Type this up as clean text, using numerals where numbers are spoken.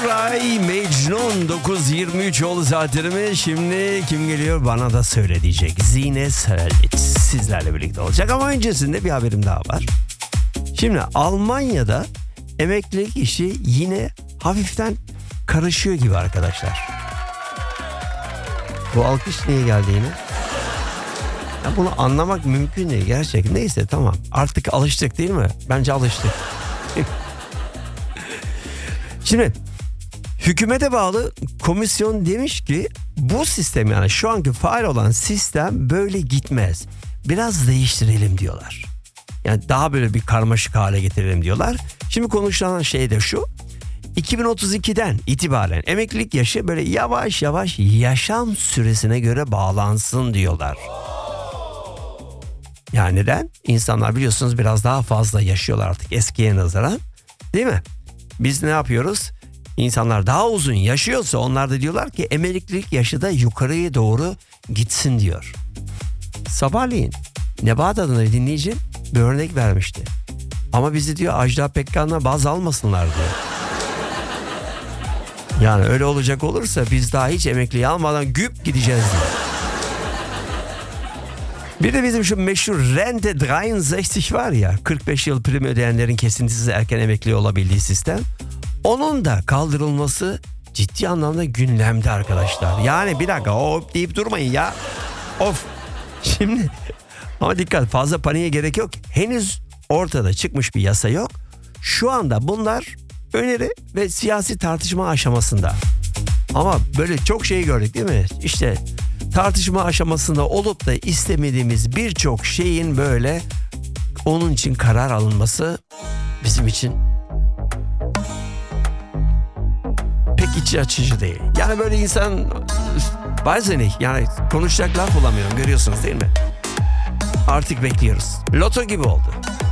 Nuray Mecnun 9.23 oldu saatlerimi. Şimdi kim geliyor bana da söyle diyecek. Zine Salic sizlerle birlikte olacak ama öncesinde bir haberim daha var. Şimdi Almanya'da emeklilik işi yine hafiften karışıyor gibi arkadaşlar. Bu alkış niye geldi yine? Ya bunu anlamak mümkün değil gerçekten. Neyse tamam artık alıştık değil mi? Bence alıştık. Şimdi hükümete bağlı komisyon demiş ki bu sistem, yani şu anki faal olan sistem böyle gitmez. Biraz değiştirelim diyorlar. Yani daha böyle bir karmaşık hale getirelim diyorlar. Şimdi konuşulan şey de şu. 2032'den itibaren emeklilik yaşı böyle yavaş yavaş yaşam süresine göre bağlansın diyorlar. Yani neden? İnsanlar biliyorsunuz biraz daha fazla yaşıyorlar artık eskiye nazaran. Değil mi? Biz ne yapıyoruz? İnsanlar daha uzun yaşıyorsa onlar da diyorlar ki emeklilik yaşı da yukarıya doğru gitsin diyor. Sabahleyin Nebahat adına bir dinleyicim bir örnek vermişti. Ama bizi diyor Ajda Pekkan'la baz almasınlar diyor. Yani öyle olacak olursa biz daha hiç emekliyi almadan güp gideceğiz diyor. Bir de bizim şu meşhur Rente 63 var ya, 45 yıl prim ödeyenlerin kesintisiz erken emekli olabildiği sistem. Onun da kaldırılması ciddi anlamda gündemde arkadaşlar. Yani bir dakika hop deyip durmayın ya. Of. Şimdi ama dikkat, fazla paniğe gerek yok. Henüz ortada çıkmış bir yasa yok. Şu anda bunlar öneri ve siyasi tartışma aşamasında. Ama böyle çok şey gördük değil mi? İşte tartışma aşamasında olup da istemediğimiz birçok şeyin böyle onun için karar alınması bizim için pek iç açıcı değil. Yani böyle insan bazen yani konuşacak laf bulamıyorum, görüyorsunuz değil mi? Artık bekliyoruz. Loto gibi oldu.